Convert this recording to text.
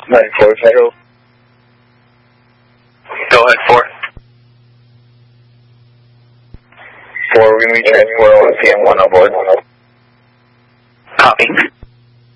94 Federal. Go ahead, 4. 4, we're going to be transport 1 PM, 1 aboard. Copy.